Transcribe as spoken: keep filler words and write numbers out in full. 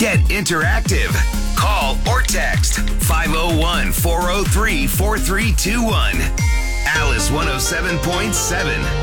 Get interactive. Call or text five oh one, four oh three, four three two one. Alice one oh seven point seven.